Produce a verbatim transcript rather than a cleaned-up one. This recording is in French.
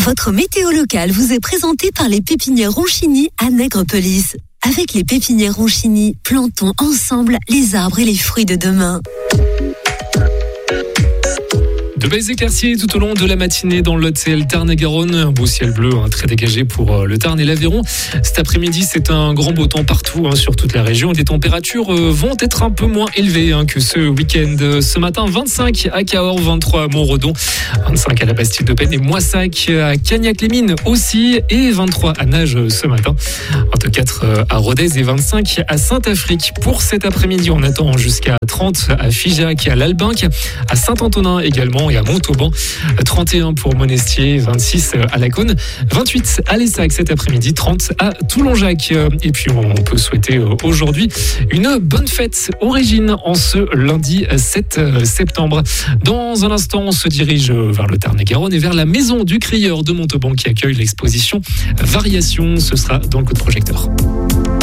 Votre météo locale vous est présentée par les pépinières Ronchini à Nègrepelisse. Avec les pépinières Ronchini, plantons ensemble les arbres et les fruits de demain. De belles éclaircies tout au long de la matinée dans le Lot et le Tarn-et-Garonne. Un beau ciel bleu, hein, très dégagé pour le Tarn et l'Aveyron. Cet après-midi, c'est un grand beau temps partout, hein, sur toute la région. Des températures euh, vont être un peu moins élevées hein, que ce week-end. Ce matin, vingt-cinq à Cahors, vingt-trois à Montredon, vingt-cinq à la Bastille-de-Penne et Moissac à Cagnac-les-Mines aussi, et vingt-trois à Nages ce matin, vingt-quatre à Rodez et vingt-cinq à Saint-Affrique. Pour cet après-midi, on attend jusqu'à trente à Figeac et à l'Albinque, à Saint-Antonin également et à Montauban, trente et un pour Monestier, vingt-six à La Cône, vingt-huit à Lessac cet après-midi, trente à Toulon-Jacques. Et puis on peut souhaiter aujourd'hui une bonne fête aux Régines en ce lundi sept septembre. Dans un instant, on se dirige vers le Tarn-et-Garonne et vers la maison du Crieur de Montauban qui accueille l'exposition Variations. Ce sera dans le coup de projecteur.